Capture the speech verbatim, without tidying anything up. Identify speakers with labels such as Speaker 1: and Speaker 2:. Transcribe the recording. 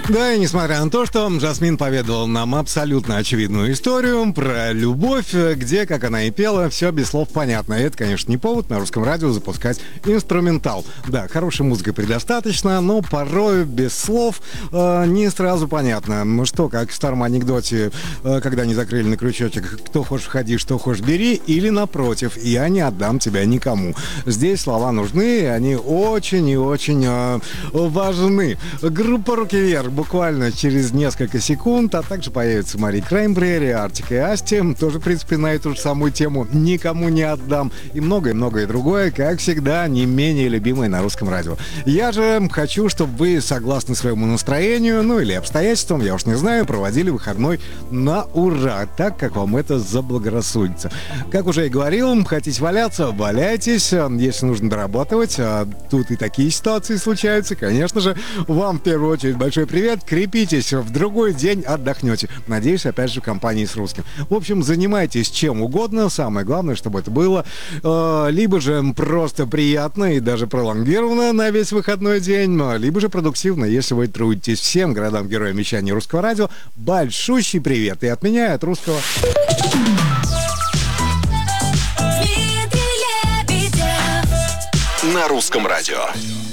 Speaker 1: Да, и несмотря на то, что Жасмин поведала нам абсолютно очевидную историю про любовь, где, как она и пела, все без слов понятно. И это, конечно, не повод на русском радио запускать инструментал. Да, хорошей музыки предостаточно, но порой без слов э, не сразу понятно. Ну что, как в старом анекдоте, э, когда они закрыли на крючочек, кто хочешь входи, что хочешь бери, или напротив, я не отдам тебя никому. Здесь слова нужны, и они очень и очень э, важны. Группа «Руки вверх» буквально через несколько секунд, а также появится Мари Краймбрери, Артик и Асти, тоже, в принципе, на эту же самую тему «Никому не отдам», и многое-многое другое, как всегда, не менее любимое на русском радио. Я же хочу, чтобы вы, согласно своему настроению, ну или обстоятельствам, я уж не знаю, проводили выходной на ура, так, как вам это заблагорассудится. Как уже и говорил, хотите валяться, валяйтесь, если нужно дорабатывать, а тут и такие ситуации случаются, конечно же, вам в первую очередь большой привет. Крепитесь, в другой день отдохнете. Надеюсь, опять же, в компании с русским. В общем, занимайтесь чем угодно. Самое главное, чтобы это было э, либо же просто приятно и даже пролонгированно на весь выходной день, либо же продуктивно, если вы трудитесь. Всем городам-героям вещания русского радио большущий привет. И от меня, и от русского.
Speaker 2: На русском радио.